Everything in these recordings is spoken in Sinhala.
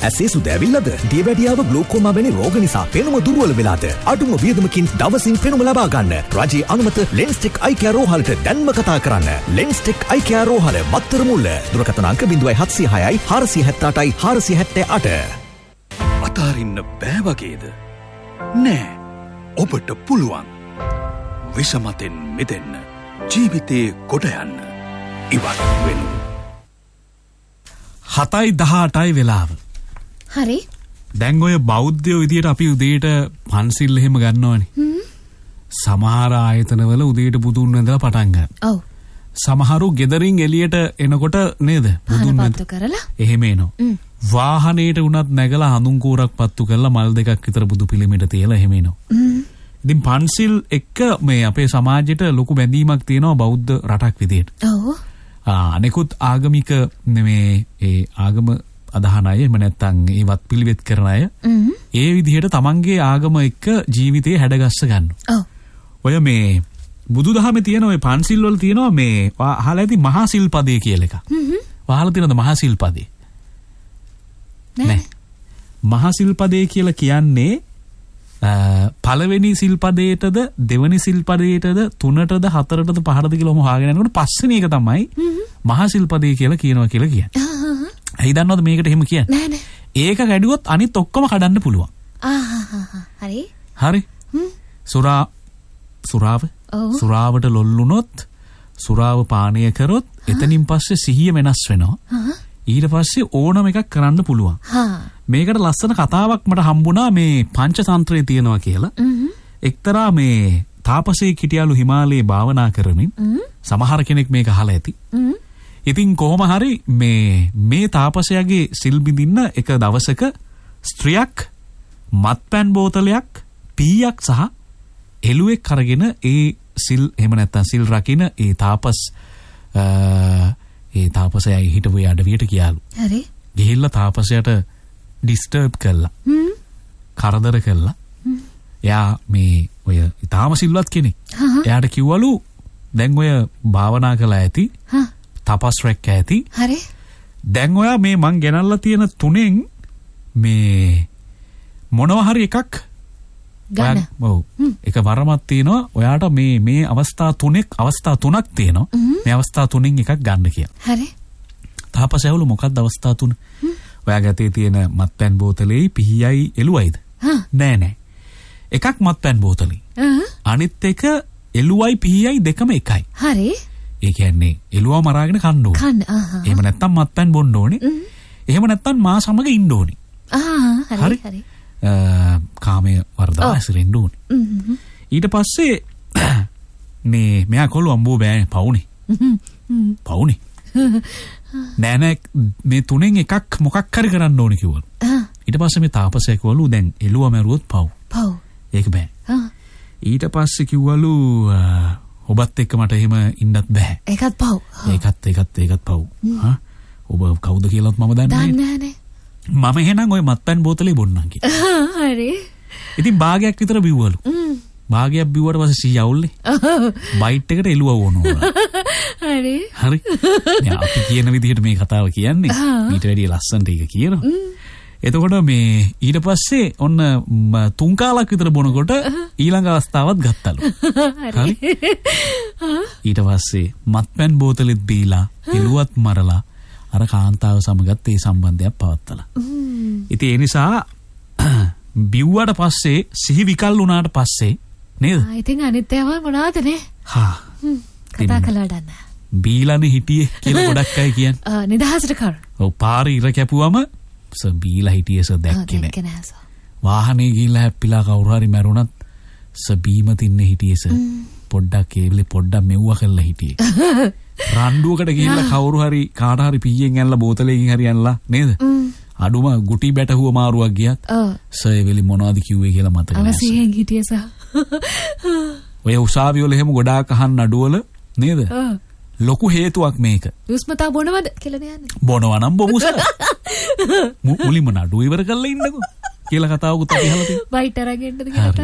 ඇසේ සුද ඇවිල්ලාද? දියවැඩියාව ග්ලූකෝමා වැනි රෝග නිසා පෙනුම දුර්වල වෙලාද? අඩුම වියදමකින් දවසින් පෙනුම ලබා ගන්න. රජයේ අනුමත ලෙන්ස්ටෙක් අයි කෙයාර් රෝහලට දැන්ම කතා කරන්න. ලෙන්ස්ටෙක් අයි කෙයාර් රෝහල මත්තර මුල්ල. දුරකථන අංක 0706යි 478යි 478. අතාරින්න බෑ වගේද? නෑ. ඔබට පුළුවන්. විෂමතෙන් මිදෙන්න. ජීවිතේ කොට යන්න. ඉවත් වෙනු. 7:18යි වෙලාව. හරි. දැන් ඔය බෞද්ධයෝ විදියට අපි උදේට පන්සිල් එහෙම ගන්නවනේ. සමහර ආයතනවල උදේට බුදුන් වැඳලා පටන් ගන්න. ඔව්. සමහරු ගෙදරින් එළියට එනකොට නේද? බුදුන් පත්තු කරලා. එහෙම එනවා. වාහනේට උනත් නැගලා හඳුන් කෝරක් පත්තු කරලා මල් දෙකක් විතර බුදු පිළිමෙට තියලා එහෙම එනවා. ඉතින් පන්සිල් එක්ක මේ අපේ සමාජයට ලොකු බැඳීමක් තියෙනවා බෞද්ධ රටක් විදියට. ඔව්. අනෙකුත් ආගමික මේ ඒ ආගම අදහන අය එහෙම නැත්නම් ඒ වත් පිළිවෙත් කරන අය ඒ විදිහට තමන්ගේ ආගම එක්ක ජීවිතේ හැඩගස්ස ගන්නවා. ඔව්. ඔය මේ බුදුදහමේ තියෙන ඔය පන්සිල් වල තියෙනවා මේ අහලා ඇති මහා සිල්පදේ කියලා එකක්. අහලා තියෙනවද මහා සිල්පදේ? නෑ. මහා සිල්පදේ කියලා කියන්නේ පළවෙනි සිල්පදේටද දෙවෙනි සිල්පදේටද තුනටද හතරටද පහටද කියලා හොයාගෙන යනකොට පස්වෙනි එක තමයි මහා සිල්පදේ කියලා කියනවා කියලා කියන්නේ. ඇයි දන්නවද මේකට එහෙම කියන්නේ? නෑ නෑ. ඒක කැඩුවොත් අනිත් ඔක්කොම කඩන්න පුළුවන්. හරි. හරි. සුරාව සුරාවට ලොල්ලුනොත් සුරාව පානය කරොත් එතනින් පස්සේ සිහිය වෙනස් වෙනවා. ඊට පස්සේ ඕනම එකක් කරන්න පුළුවන්. මේකට ලස්සන කතාවක් මට හම්බුණා මේ පංචතන්ත්‍රයේ තියෙනවා කියලා. එක්තරා මේ තාපසයෙක් හිටියලු හිමාලයේ භාවනා කරමින් සමහර කෙනෙක් මේක අහලා ඇති. ඉතින් කොහොම හරි මේ තාපසයාගේ සිල් බිඳින්න එක දවසක ස්ත්‍රියක් මත්පැන් බෝතලයක් පීයක් සහ එළුවෙක් අරගෙන ඒ සිල් එහෙම නැත්නම් සිල් රකින්න ඒ තාපසයා හිටපු අඩවියට ගියාලු. හරි. ගිහිල්ලා තාපසයාට ඩිස්ටර්බ් කළා. කරදර කළා. එයා මේ ඔය ඊටාම සිල්වත් කෙනෙක්. එයාට කිව්වලු දැන් ඔය භාවනා කළා ඇති. තපස් රැක්ක ඇති. හරි. දැන් ඔයා මේ මං ගෙනල්ලා තියෙන තුනෙන් මේ මොනවා හරි එකක් ගන්න. ඔව්. එක වරමක් තියෙනවා. ඔයාට මේ අවස්ථා තුනක් තියෙනවා. මේ අවස්ථා තුනෙන් එකක් ගන්න කියලා. හරි. තාපසයවලු මොකක්ද අවස්ථා තුන? ඔයා ගතේ තියෙන මත්පැන් බෝතලෙයි පිහියයි එළුවයිද? නෑ. එකක් මත්පැන් බෝතලෙයි. අනිත් එක එළුවයි පිහියයි දෙකම එකයි. හරි. ඒ කියන්නේ එළුවා මරාගෙන කන්න ඕනේ. එහෙම නැත්නම් මත්පැන් බොන්න ඕනේ. එහෙම නැත්නම් මා සමග ඉන්න ඕනේ. හරි. කාමයේ වර්ධව ඇසිරෙන්න ඕනේ. ඊට පස්සේ මෙයා කොළු අම්බෝ බෑ පවුනේ. පවුනේ. නෑ මේ තුනෙන් එකක් මොකක් හරි කරන්න ඕනේ කිව්වලු. ඊට පස්සේ මේ තාපසයා කිව්වලු දැන් එළුවා මරුවොත් පව්. ඒක බෑ. ඊට පස්සේ කිව්වලු ඔබත් එක්ක මට එහෙම ඉන්නත් බෑ. ඒකත් පව්. ඒකත් පව්. ඔබ කවුද කියලාත් මම දන්නේ නෑ. මම එහෙනම් ওই මත්පැන් බෝතලේ බොන්නම් කියලා. හරි. ඉතින් භාගයක් විතර බිව්වලු. භාගයක් බිව්වට පස්සේ සී යවුල්නේ. බයිට් එකට එළුවා වුණා. හරි. දැන් අපි කියන විදිහට මේ කතාව කියන්නේ ඊට වැඩිය ලස්සනට ඒක කියනවා. එතකොට මේ ඊට පස්සේ ඔන්න 3 කාලක් විතර බොනකොට ඊළඟ අවස්ථාවත් ගත්තලු. හරි. ඊට පස්සේ මත්පැන් බෝතලෙත් බීලා එළුවත් මරලා අර කාන්තාව සමගත් ඒ සම්බන්ධයක් පවත්තලා. ඉතින් ඒ නිසා බිව්වට පස්සේ සිහි විකල් වුණාට පස්සේ නේද? ඉතින් අනිත් ඒවා මොනවද නේ? කතා කළාට නෑ. බීලානේ හිටියේ කියලා ගොඩක් අය කියන්නේ. නිදහසට කර. ඔව් පාරේ ඉර කැපුවම බීලා හිටියේ දැක්කේ නෑ. වාහනේ ගිහිල්ලා හැප්පිලා කවුරු හරි මැරුණත් බීම තින්නේ හිටියේ පොඩ්ඩක් ඒවිලි පොඩ්ඩක් මෙව්වා කරලා හිටියේ. රණ්ඩුවකට ගිහිල්ලා කවුරු හරි කාට හරි පීයෙන් ඇනලා බෝතලයකින් හරි ඇනලා නේද? අඩුම ගුටි බැටහුව මාරුවක් ගියත් සර්වෙලි මොනවද කිව්වේ කියලා මතක නැහැ. අවසියෙන් හිටියේ සහ. ඔය උසාවි වල එහෙම ගොඩාක් අහන්න අඩුවල නේද? ලොකු හේතුවක් මේක. දුස්මතා බොනවද කියලා නෑනේ. බොනවා නම් බොමුස. මුලින්ම නඩුව ඉවර කරලා ඉන්නකෝ කියලා කතාවකුත් අපි අහලා තියෙනවා. බයිට් අරගෙන්නද කියලා.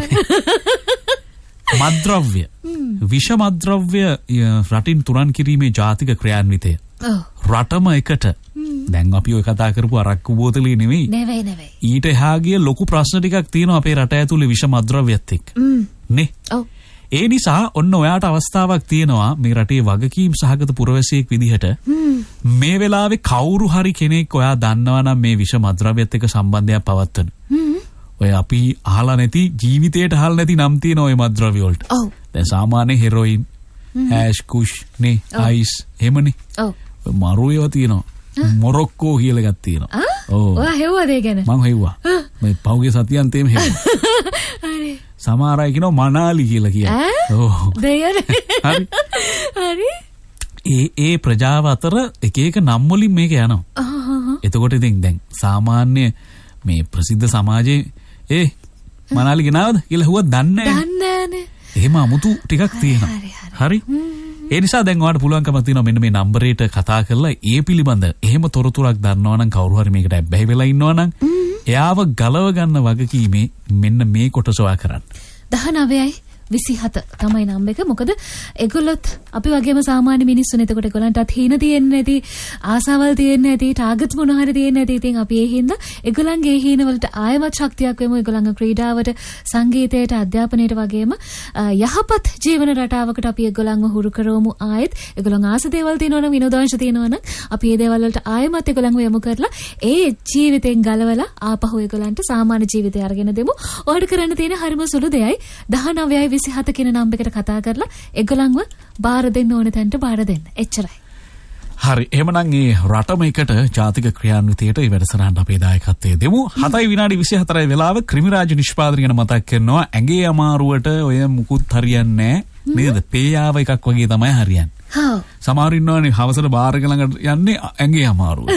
මද්ද්‍රව්‍ය විෂ මද්ද්‍රව්‍ය රටින් තුරන් කිරීමේ ජාතික ක්‍රියාන්විතය රටම එකට දැන් අපි ඔය කතා කරපු අරක්කු බෝතලේ නෙවෙයි. නෙවෙයි. ඊට එහා ගිය ලොකු ප්‍රශ්න ටිකක් තියෙනවා අපේ රට ඇතුලේ විෂ මද්ද්‍රව්‍යත් එක්ක. නේ? ඔව්. ඒ නිසා ඔන්න ඔයාට අවස්ථාවක් තියෙනවා මේ රටේ වගකීම් සහගත පුරවැසියෙක් විදිහට මේ වෙලාවේ කවුරු හරි කෙනෙක් ඔයා දන්නවා නම් මේ විෂ මද්ද්‍රව්‍යත් එක්ක සම්බන්ධයක් පවත්වන. ඔය අපි අහලා නැති ජීවිතේට අහලා නැති නම් තියෙන ඔය මද්ද්‍රව්‍ය වලට. ඔව්. දැන් සාමාන්‍ය හෙරොයින්, හැෂ් කුෂ් නේ, අයිස් එහෙමනේ. ඔව්. මරු ඒවා තියෙනවා. මොරොක්කෝ කියලා එකක් තියෙනවා. ඔව්. ඔයා හෙව්වද ඒ ගැන? මං හෙව්වා. මේ පහුගිය සතියන්තේම හෙව්වා. හරි. සමහර අය කියනවා මනාලි කියලා කියනවා. ඔව්. දෙයනේ. හරි. ඒ ප්‍රජාව අතර එක එක නම් වලින් මේක යනවා. එතකොට ඉතින් දැන් සාමාන්‍ය මේ ප්‍රසිද්ධ සමාජයේ මනාලි ගෙනාවද කියලා හුවත් දන්නේ නැහැ. එහෙම අමුතු ටිකක් තියෙනවා. හරි. ඒ නිසා දැන් ඔයාලට පුළුවන්කම තියෙනවා මෙන්න මේ නම්බරේට කතා කරලා ඒ පිළිබඳ එහෙම තොරතුරක් දන්නවා නම් කවුරු හරි මේකට බැහැ වෙලා ඉන්නවා නම් එයාව ගලව ගන්න වගකීමේ මෙන්න මේ කොටස ඔයා කරන්න. 19:27 තමයි නම්බර එක. මොකද ඒගොල්ලොත් අපි වගේම සාමාන්‍ය මිනිස්සුනේ. එතකොට ඒගොල්ලන්ටත් හීන තියෙන්නේ නැති, ආසාවල් තියෙන්නේ නැති, ටාගට්ස් මොන හරි තියෙන්නේ නැති. ඉතින් අපි ඒ හින්දා ඒගොල්ලන්ගේ හීන වලට ආයමත් ශක්තියක් වෙමු. ඒගොල්ලන්ගේ ක්‍රීඩාවට, සංගීතයට, අධ්‍යාපනයට වගේම යහපත් ජීවන රටාවකට අපි ඒගොල්ලන්ව හුරු කරවමු. ආයෙත් ඒගොල්ලන් ආස දේවල් තියෙනවා නම්, විනෝදාංශ තියෙනවා නම් අපි ඒ දේවල් වලට ආයමත් ඒගොල්ලන්ව යොමු කරලා ඒ ජීවිතෙන් ගලවලා ආපහු ඒගොල්ලන්ට සාමාන්‍ය ජීවිතය අරගෙන දෙමු. ඔයාලට කරන්න තියෙන හරිම සුළු දෙයයි 19:27 කියන නම්බරයකට කතා කරලා ඒගොල්ලන්ව බාර දෙන්න ඕන තැනට බාර දෙන්න. එච්චරයි. හරි. එහෙමනම් මේ රටම එකට ජාතික ක්‍රියාන්විතයට මේ වැඩසටහනට අපේ දායකත්වයේ දෙමු. 7:24 වෙලාව ක්‍රිමිරාජ නිෂ්පාදනය ගැන මතක් කරනවා. ඇඟේ අමාරුවට ඔය මුකුත් හරියන්නේ නැහැ නේද? පේයාව එකක් වගේ තමයි හරියන්නේ. හා. සමහර ඉන්නවනේ හවසට බාර් එක ළඟට යන්නේ ඇඟේ අමාරුව.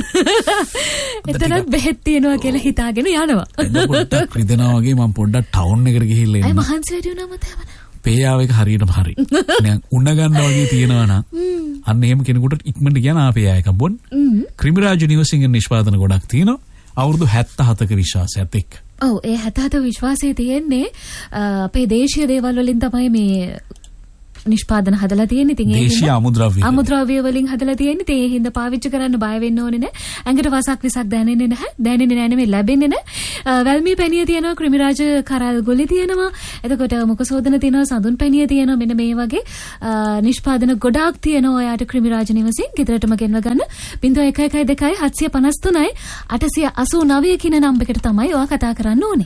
එතනත් බෙහෙත් තියනවා කියලා හිතාගෙන යනවා. පොඩ්ඩක් රිදෙනවා වගේ මම පොඩ්ඩක් ටවුන් එකට ගිහිල්ලා අය එන්න. මහන්සි වැඩි වුණාම තමයි. පේයාව එක හරියටම හරි. දැන් උණ ගන්න වගේ තියෙනවා නම් අන්න එහෙම කෙනෙකුට ඉක්මනට කියන ආපේයා එක බොන්න. ක්‍රිමිරාජ නිවසින් නිෂ්පාදන ගොඩක් තියෙනවා. අවුරුදු 77ක විශ්වාසයත් එක්ක. ඔව් ඒ 77 විශ්වාසය තියෙන්නේ අපේ දේශීය දේවල් වලින් තමයි මේ නිෂ්පාදන හදලා තියෙන්නේ. ඉතින් ඒ දේශීය අමුද්‍රව්‍ය වලින් හදලා තියෙන්නේ. ඉතින් ඒ හින්දා පාවිච්චි කරන්න බය වෙන්න ඕනේ නැහැ. ඇඟට වසක් විසක් දැනෙන්නේ නැහැ. දැනෙන්නේ නැහැ නෙමෙයි ලැබෙන්නේ නැහැ. වැල්මී පැණිය තියෙනවා, ක්‍රිමිරාජ කරල් ගොලි තියෙනවා. එතකොට මුඛසෝදන තියෙනවා, සඳුන් පැණිය තියෙනවා. මෙන්න මේ වගේ නිෂ්පාදන ගොඩාක් තියෙනවා. ඔයාට ක්‍රිමිරාජ නිවසින් ගෙදරටම ගෙනව ගන්න 0112 753 889 කියන නම්බරයකට තමයි ඔයා කතා කරන්න ඕනේ.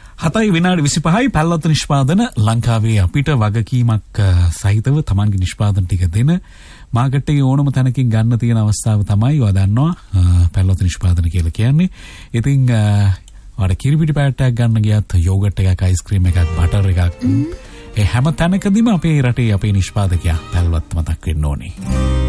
7:25 පැල්ලොත් නිෂ්පාදන ලංකාවේ අපිට වගකීමක් සහිතව තමන්ගේ නිෂ්පාදන ටික දෙන මාකට් එකේ ඕනම තැනකින් ගන්න තියෙන අවස්ථාව තමයි ඔයා දන්නවා පැල්ලොත් නිෂ්පාදන කියලා කියන්නේ. ඉතින් ඔයාලා කිරිපිටි පැකට් එකක් ගන්න ගියත් යෝගට් එකක්, අයිස්ක්‍රීම් එකක්, බටර් එකක් ඒ හැම තැනකදීම අපේ රටේ අපේ නිෂ්පාදකයා පැල්ලොත් මතක් වෙන්න ඕනේ.